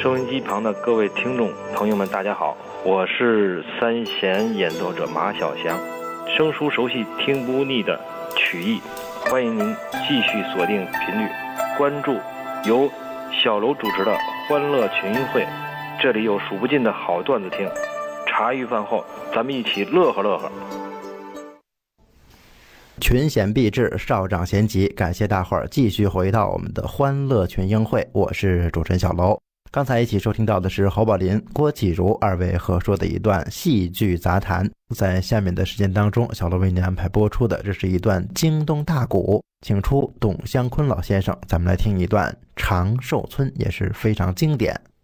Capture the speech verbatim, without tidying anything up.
收音机旁的各位听众朋友们，大家好，我是三弦演奏者马小祥，生疏熟悉听不腻的曲艺，欢迎您继续锁定频率，关注由小楼主持的欢乐群英会，这里有数不尽的好段子听，茶余饭后咱们一起乐呵乐呵。 群贤毕至，少长咸集，感谢大伙儿继续回到我们的欢乐群英会，我是主持人小楼。刚才一起收听到的是侯宝林、郭启儒二位合说的一段戏剧杂谈。在下面的时间当中，小楼为您安排播出的这是一段京东大鼓，请出董湘坤老先生，咱们来听一段长寿村，也是非常经典。